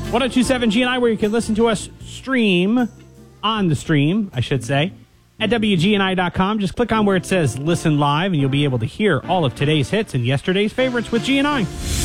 1027 GNI, where you can listen to us on the stream, I should say, at WGNI.com. Just click on where it says Listen Live, and you'll be able to hear all of today's hits and yesterday's favorites with GNI.